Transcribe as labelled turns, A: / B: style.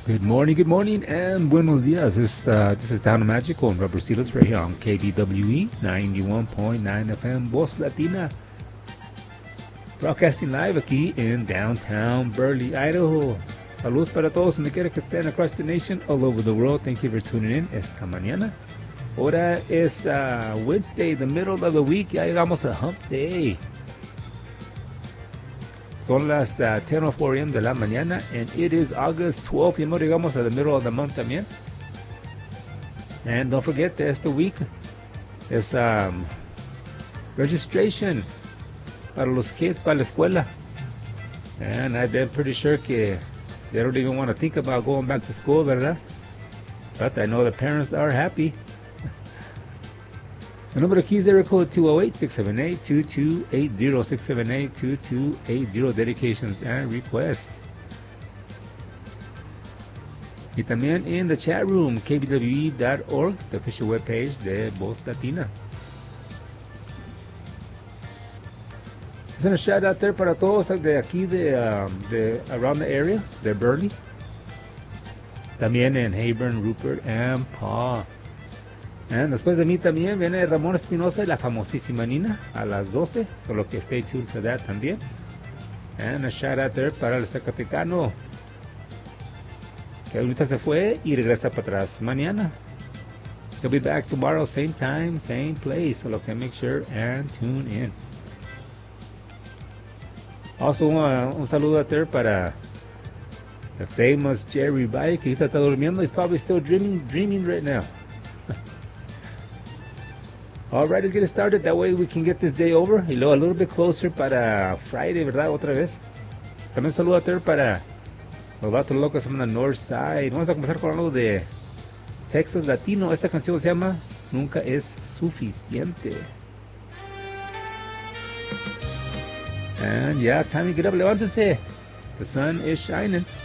A: good morning, and buenos dias. This is Down Magic on Rubber Seals right here on KBWE 91.9 FM Voz Latina. Broadcasting live aquí in downtown Burley, Idaho. Saludos para todos donde quiera que estén across the nation, all over the world. Thank you for tuning in esta mañana. Ahora es Wednesday, the middle of the week. Ya llegamos a Hump Day. Son las 10:04 a.m. de la mañana, and it is August 12th. Ya no llegamos a the middle of the month también. And don't forget that este week is registration para los kids para la escuela. And I've been pretty sure que they don't even want to think about going back to school, ¿verdad? But I know the parents are happy. The number of keys area code 208-678-2280, 678-2280, dedications and requests. Y también in the chat room, kbwe.org, the official webpage de Voz Latina. Send a shout out there para todos de aquí de around the area, de Burley. También en Heyburn, Rupert and Paw. And después de mí también viene Ramón Espinosa y la famosísima Nina a las 12. Solo que stay tuned for that también. And a shout out there para el Zacatecano, que ahorita se fue y regresa para atrás mañana. He'll be back tomorrow, same time, same place. Solo que make sure and tune in. Also, un saludo out there para the famous Jerry Bay, que está durmiendo. He's probably still dreaming right now. All right, let's get it started. That way we can get this day over. Y luego a little bit closer para Friday, ¿verdad? Otra vez. También saludo out there para los vatos locos en la North Side. Vamos a comenzar con algo de Texas Latino. Esta canción se llama Nunca es Suficiente. And yeah, time to get up. Levántense. The sun is shining.